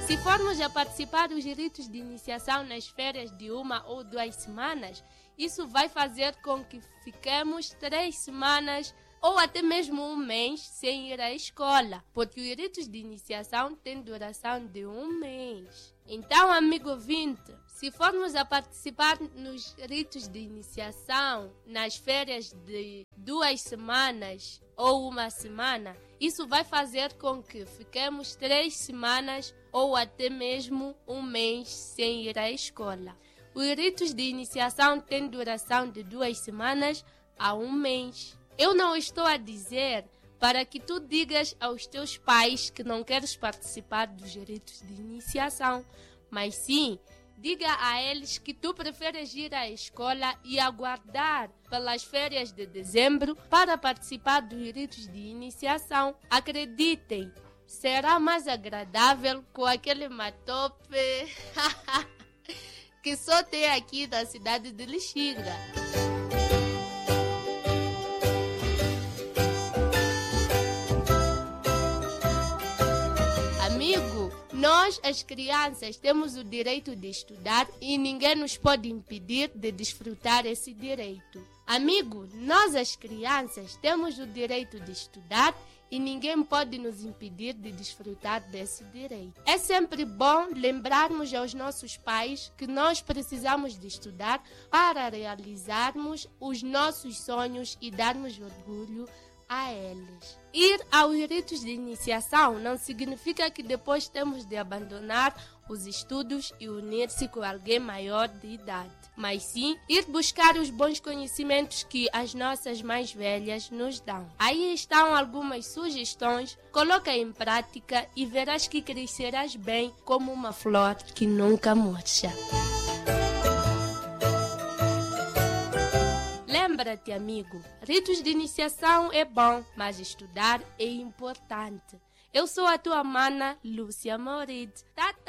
Se formos a participar dos ritos de iniciação nas férias de 1 ou 2 semanas, isso vai fazer com que fiquemos 3 semanas ou até mesmo 1 mês sem ir à escola, porque os ritos de iniciação têm duração de 1 mês. Então, amigo ouvinte, se formos a participar nos ritos de iniciação nas férias de 2 semanas ou 1 semana, isso vai fazer com que fiquemos 3 semanas ou até mesmo 1 mês sem ir à escola. Os ritos de iniciação têm duração de 2 semanas a 1 mês. Eu não estou a dizer para que tu digas aos teus pais que não queres participar dos ritos de iniciação, mas sim, diga a eles que tu preferes ir à escola e aguardar pelas férias de dezembro para participar dos ritos de iniciação. Acreditem, será mais agradável com aquele matope que só tem aqui na cidade de Lixinga. Amigo, nós, as crianças, temos o direito de estudar e ninguém nos pode impedir de desfrutar esse direito. Amigo, nós, as crianças, temos o direito de estudar e ninguém pode nos impedir de desfrutar desse direito. É sempre bom lembrarmos aos nossos pais que nós precisamos de estudar para realizarmos os nossos sonhos e darmos orgulho a eles. Ir aos ritos de iniciação não significa que depois temos de abandonar os estudos e unir-se com alguém maior de idade, mas sim ir buscar os bons conhecimentos que as nossas mais velhas nos dão. Aí estão algumas sugestões, coloca em prática e verás que crescerás bem como uma flor que nunca murcha. Lembra-te, amigo, ritos de iniciação é bom, mas estudar é importante. Eu sou a tua mana, Lúcia Morid. Tata!